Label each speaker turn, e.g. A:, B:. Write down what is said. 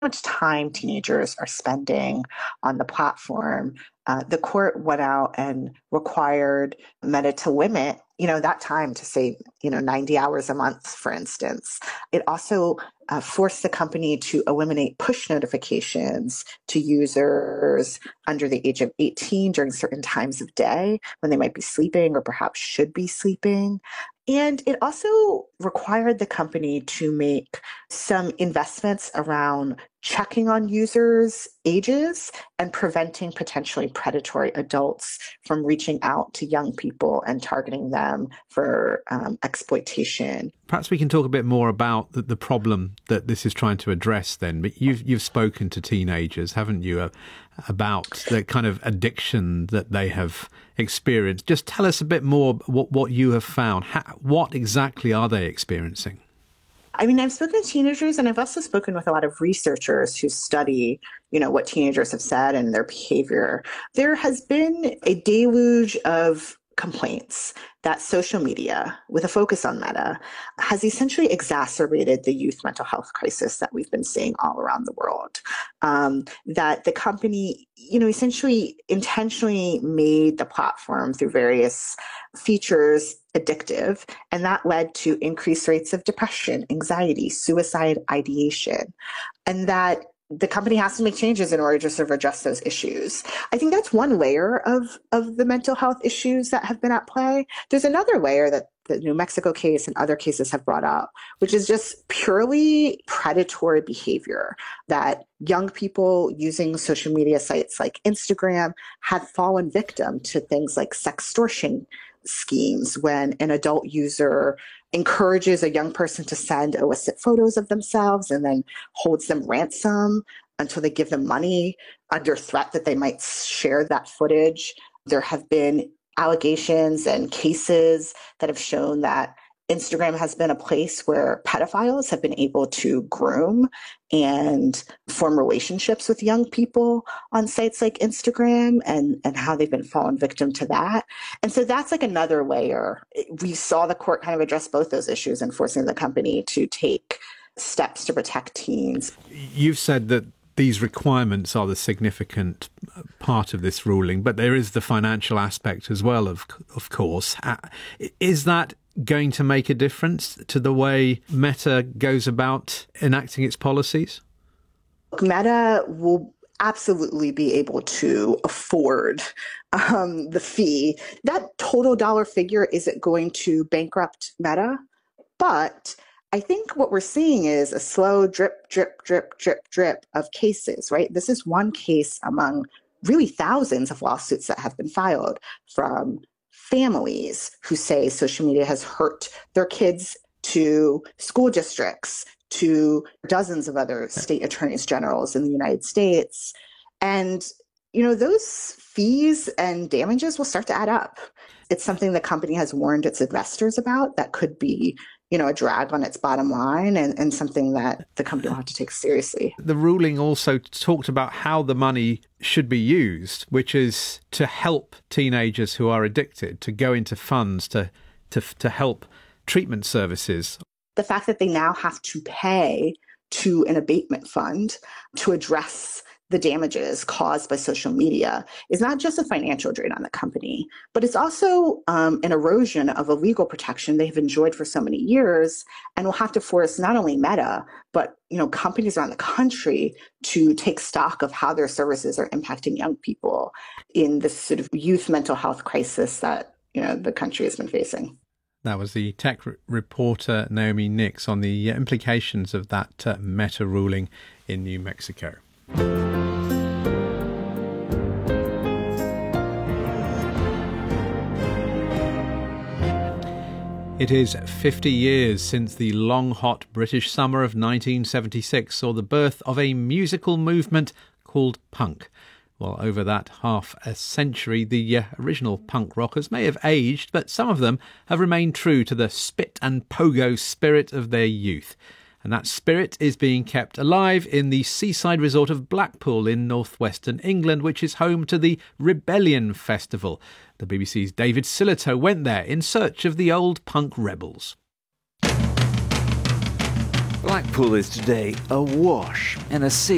A: much time teenagers are spending on the platform, the court went out and required Meta to limit, that time to say, 90 hours a month, for instance. It also forced the company to eliminate push notifications to users under the age of 18 during certain times of day when they might be sleeping or perhaps should be sleeping. And it also required the company to make some investments around checking on users' ages and preventing potentially predatory adults from reaching out to young people and targeting them for exploitation.
B: Perhaps we can talk a bit more about the problem that this is trying to address then. But you've spoken to teenagers, haven't you, about the kind of addiction that they have experienced. Just tell us a bit more what you have found. What exactly are they experiencing?
A: I've spoken to teenagers, and I've also spoken with a lot of researchers who study, what teenagers have said and their behavior. There has been a deluge of complaints that social media, with a focus on Meta, has essentially exacerbated the youth mental health crisis that we've been seeing all around the world. That the company, essentially intentionally made the platform through various features addictive, and that led to increased rates of depression, anxiety, suicide ideation, and that the company has to make changes in order to sort of address those issues. I think that's one layer of the mental health issues that have been at play. There's another layer that the New Mexico case and other cases have brought up, which is just purely predatory behavior that young people using social media sites like Instagram have fallen victim to, things like sextortion schemes when an adult user encourages a young person to send illicit photos of themselves and then holds them ransom until they give them money under threat that they might share that footage. There have been allegations and cases that have shown that Instagram has been a place where pedophiles have been able to groom and form relationships with young people on sites like Instagram, and how they've been fallen victim to that. And so that's like another layer. We saw the court kind of address both those issues and forcing the company to take steps to protect teens.
B: You've said that these requirements are the significant part of this ruling, but there is the financial aspect as well, of course. Is that going to make a difference to the way Meta goes about enacting its policies?
A: Meta will absolutely be able to afford the fee. That total dollar figure isn't going to bankrupt Meta, but I think what we're seeing is a slow drip, drip, drip, drip, drip of cases, right? This is one case among really thousands of lawsuits that have been filed from families who say social media has hurt their kids, to school districts, to dozens of other state attorneys generals in the United States. And, those fees and damages will start to add up. It's something the company has warned its investors about that could be, a drag on its bottom line, and something that the company will have to take seriously.
B: The ruling also talked about how the money should be used, which is to help teenagers who are addicted, to go into funds to help treatment services.
A: The fact that they now have to pay to an abatement fund to address the damages caused by social media is not just a financial drain on the company, but it's also an erosion of a legal protection they've enjoyed for so many years, and will have to force not only Meta, but companies around the country to take stock of how their services are impacting young people in this sort of youth mental health crisis that the country has been facing.
B: That was the tech reporter Naomi Nix on the implications of that Meta ruling in New Mexico. It is 50 years since the long, hot British summer of 1976 saw the birth of a musical movement called punk. Well, over that half a century, the original punk rockers may have aged, but some of them have remained true to the spit and pogo spirit of their youth. And that spirit is being kept alive in the seaside resort of Blackpool in northwestern England, which is home to the Rebellion Festival. The BBC's David Sillito went there in search of the old punk rebels.
C: Blackpool is today awash in a sea